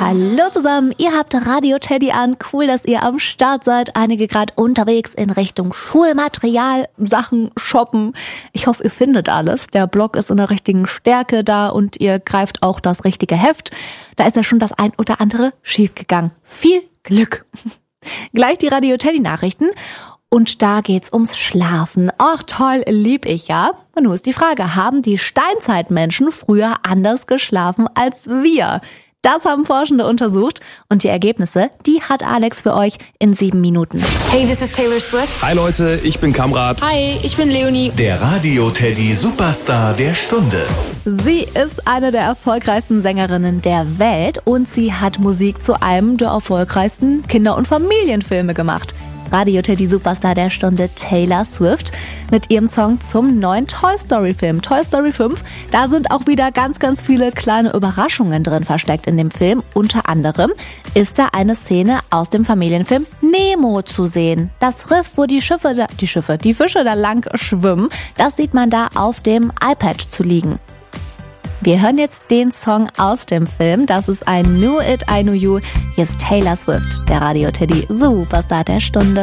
Hallo zusammen, ihr habt Radio Teddy an. Cool, dass ihr am Start seid. Einige gerade unterwegs in Richtung Schulmaterial, Sachen shoppen. Ich hoffe, ihr findet alles. Der Blog ist in der richtigen Stärke da und ihr greift auch das richtige Heft. Da ist ja schon das ein oder andere schiefgegangen. Viel Glück. Gleich die Radio Teddy Nachrichten. Und da geht's ums Schlafen. Ach toll, lieb ich ja. Und nun ist die Frage, haben die Steinzeitmenschen früher anders geschlafen als wir? Das haben Forschende untersucht und die Ergebnisse, die hat Alex für euch in 7 Minuten. Hey, this is Taylor Swift. Hi Leute, ich bin Kamrat. Hi, ich bin Leonie. Der Radio Teddy Superstar der Stunde. Sie ist eine der erfolgreichsten Sängerinnen der Welt und sie hat Musik zu einem der erfolgreichsten Kinder- und Familienfilme gemacht. Radio Teddy Superstar der Stunde Taylor Swift mit ihrem Song zum neuen Toy Story Film, Toy Story 5. Da sind auch wieder ganz, ganz viele kleine Überraschungen drin versteckt in dem Film. Unter anderem ist da eine Szene aus dem Familienfilm Nemo zu sehen. Das Riff, wo die Fische da lang schwimmen, das sieht man da auf dem iPad zu liegen. Wir hören jetzt den Song aus dem Film. Das ist ein Knew It, I Knew You. Hier ist Taylor Swift, der Radio Teddy Superstar der Stunde.